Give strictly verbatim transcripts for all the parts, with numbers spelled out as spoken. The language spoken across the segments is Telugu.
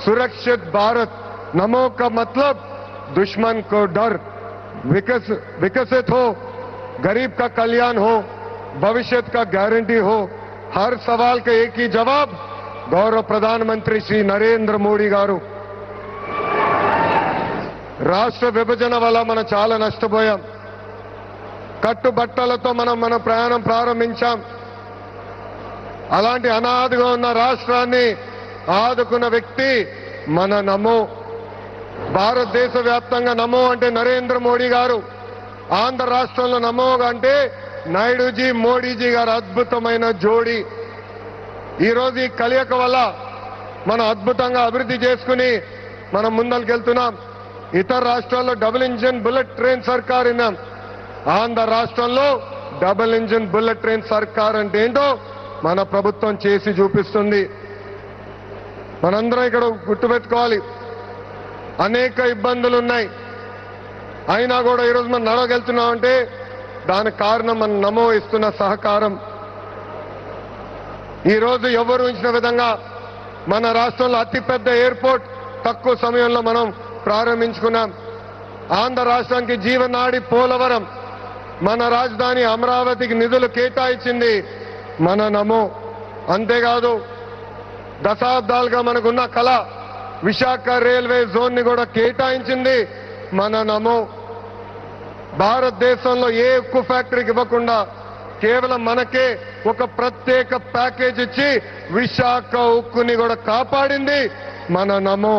सुरक्षित भारत, नमो का मतलब दुश्मन को डर, विकस विकसित हो, गरीब का कल्याण हो, भविष्य का गारंटी हो, हर सवाल का एक ही जवाब गौरव प्रधानमंत्री श्री नरेंद्र मोदी गारू. రాష్ట్ర విభజన వల్ల మనం చాలా నష్టపోయాం. కట్టుబట్టలతో మనం మన ప్రయాణం ప్రారంభించాం. అలాంటి అనాదిగా ఉన్న రాష్ట్రాన్ని ఆదుకున్న వ్యక్తి మన నమో. భారతదేశ వ్యాప్తంగా నమో అంటే నరేంద్ర మోడీ గారు, ఆంధ్ర రాష్ట్రంలో నమో అంటే నాయుడుజీ మోడీజీ గారు అద్భుతమైన జోడీ. ఈరోజు ఈ కలయిక వల్ల మనం అద్భుతంగా అభివృద్ధి చేసుకుని మనం ముందరికెళ్తున్నాం. ఇతర రాష్ట్రాల్లో డబుల్ ఇంజిన్ బుల్లెట్ ట్రైన్ సర్కార్ విన్నాం. ఆంధ్ర రాష్ట్రంలో డబుల్ ఇంజిన్ బుల్లెట్ ట్రైన్ సర్కార్ అంటే ఏంటో మన ప్రభుత్వం చేసి చూపిస్తుంది. మనందరం ఇక్కడ గుర్తుపెట్టుకోవాలి, అనేక ఇబ్బందులు ఉన్నాయి. అయినా కూడా ఈరోజు మనం నడవగలుగుతున్నామంటే దానికి కారణం మన నమో ఇస్తున్న సహకారం. ఈరోజు ఎవరు ఊహించిన విధంగా మన రాష్ట్రంలో అతిపెద్ద ఎయిర్పోర్ట్ తక్కువ సమయంలో మనం ప్రారంభించుకున్నాం. ఆంధ్ర రాష్ట్రానికి జీవనాడి పోలవరం, మన రాజధాని అమరావతికి నిధులు కేటాయించింది మన నమో. అంతేకాదు దశాబ్దాలుగా మనకున్న కళ విశాఖ రైల్వే జోన్ ని కూడా కేటాయించింది మన నమో. భారతదేశంలో ఏ ఉక్కు ఫ్యాక్టరీకి ఇవ్వకుండా కేవలం మనకే ఒక ప్రత్యేక ప్యాకేజ్ ఇచ్చి విశాఖ ఉక్కుని కూడా కాపాడింది మన నమో.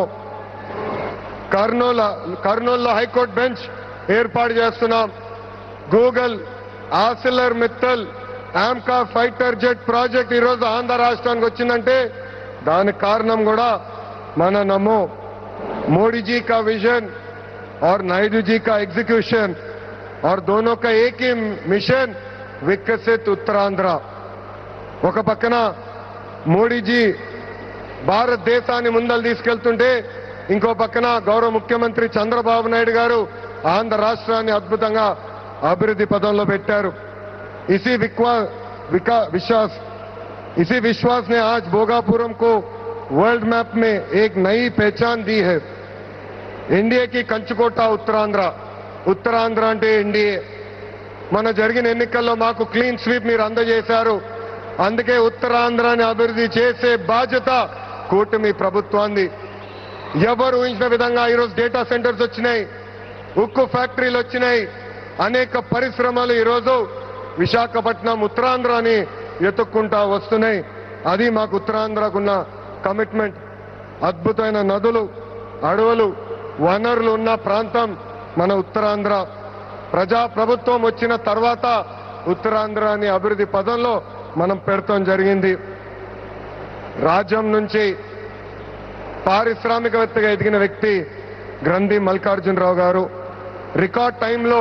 కర్నూలు కర్నూలులో హైకోర్టు బెంచ్ ఏర్పాటు చేస్తున్నాం. Google, ఆసిలర్ Mittal, AMCA fighter jet project ఈరోజు ఆంధ్ర రాష్ట్రానికి వచ్చిందంటే దానికి కారణం కూడా మన నమో. मोदी जी का विजन और नायडू जी का एग्जीक्यूशन और दोनों का एक ही मिशन, विकसित उत्तरांध्र. ఒక పక్కన మోడీజీ భారతదేశాన్ని ముందలు తీసుకెళ్తుంటే ఇంకో పక్కన గౌరవ ముఖ్యమంత్రి చంద్రబాబు నాయుడు గారు ఆంధ్ర రాష్ట్రాన్ని అద్భుతంగా అభివృద్ధి పదంలో పెట్టారు. इसी विश्वास इसी विश्वास ने आज भोगापुरम को वर्ल्ड मैप में एक नई पहचान दी है. ఎన్డీఏ की కంచుకోట ఉత్తరాంధ్ర. ఉత్తరాంధ్ర అంటే ఎన్డీఏ. మన జరిగిన ఎన్నికల్లో మాకు క్లీన్ స్వీప్ మీరు అందజేశారు. అందుకే ఉత్తరాంధ్రాన్ని అభివృద్ధి చేసే బాధ్యత కూటమి ప్రభుత్వాన్ని. ఎవరు ఊహించిన విధంగా ఈరోజు డేటా సెంటర్స్ వచ్చినాయి, ఉక్కు ఫ్యాక్టరీలు వచ్చినాయి, అనేక పరిశ్రమలు ఈరోజు విశాఖపట్నం ఉత్తరాంధ్రాని ఎత్తుక్కుంటా వస్తున్నాయి. అది మాకు ఉత్తరాంధ్రకున్న కమిట్మెంట్. అద్భుతమైన నదులు, అడవులు, వనరులు ఉన్న ప్రాంతం మన ఉత్తరాంధ్ర. ప్రజా ప్రభుత్వం వచ్చిన తర్వాత ఉత్తరాంధ్రాని అభివృద్ధి పదంలో మనం పెడతాం జరిగింది. రాజ్యం నుంచి పారిశ్రామికవేత్తగా ఎదిగిన వ్యక్తి గ్రంథి మల్లికార్జునరావు గారు రికార్డ్ టైంలో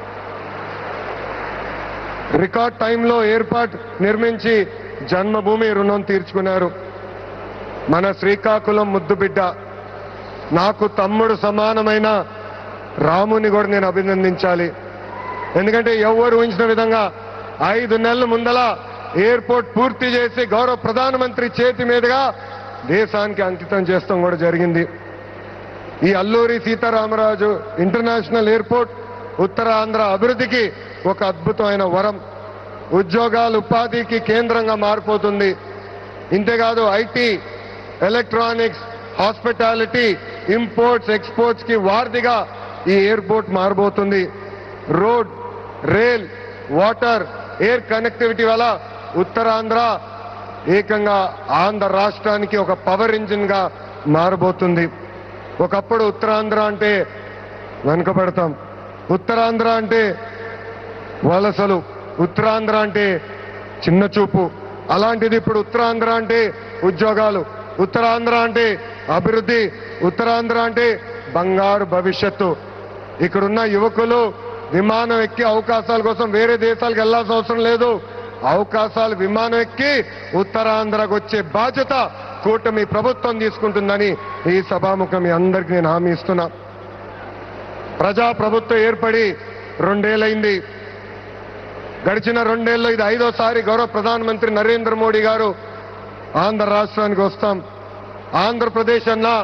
రికార్డ్ టైంలో ఏర్పాటు నిర్మించి జన్మభూమి రుణం తీర్చుకున్నారు. మన శ్రీకాకుళం ముద్దుబిడ్డ, నాకు తమ్ముడు సమానమైన రాముని కూడా నేను అభినందించాలి. ఎందుకంటే ఎవరు ఊహించిన విధంగా ఐదు నెలల ముందల ఎయిర్పోర్ట్ పూర్తి చేసి గౌరవ ప్రధానమంత్రి చేతి మీదుగా దేశానికి అంకితం చేస్తాం కూడా జరిగింది. ఈ అల్లూరి సీతారామరాజు ఇంటర్నేషనల్ ఎయిర్పోర్ట్ ఉత్తరాంధ్ర అభివృద్ధికి ఒక అద్భుతమైన వరం. ఉద్యోగాలు, ఉపాధికి కేంద్రంగా మారిపోతుంది. ఇంతేకాదు IT, electronics, hospitality, imports, exports కి వారధిగా ఈ ఎయిర్పోర్ట్ మారబోతుంది. Road, rail, water, air connectivity వల్ల ఉత్తరాంధ్ర ఏకంగా ఆంధ్ర రాష్ట్రానికి ఒక పవర్ ఇంజిన్ గా మారబోతుంది. ఒకప్పుడు ఉత్తరాంధ్ర అంటే వెనుకబడతాం, ఉత్తరాంధ్ర అంటే వలసలు, ఉత్తరాంధ్ర అంటే చిన్న చూపు. అలాంటిది ఇప్పుడు ఉత్తరాంధ్ర అంటే ఉద్యోగాలు, ఉత్తరాంధ్ర అంటే అభివృద్ధి, ఉత్తరాంధ్ర అంటే బంగారు భవిష్యత్తు. ఇక్కడున్న యువకులు విమానం ఎక్కి అవకాశాల కోసం వేరే దేశాలకు వెళ్లాల్సిన అవసరం లేదు. అవకాశాలు విమానం ఎక్కి ఉత్తరాంధ్రకు వచ్చే బాధ్యత కూటమి ప్రభుత్వం తీసుకుంటుందని ఈ సభాముఖం మీ అందరికీ నేను హామీ ఇస్తున్నా. ప్రజా ప్రభుత్వం ఏర్పడి రెండేళ్లైంది. గడిచిన రెండేళ్లలో ఇది ఐదోసారి గౌరవ ప్రధానమంత్రి నరేంద్ర మోడీ గారు ఆంధ్ర రాష్ట్రానికి వస్తాం. ఆంధ్రప్రదేశ్ అన్నా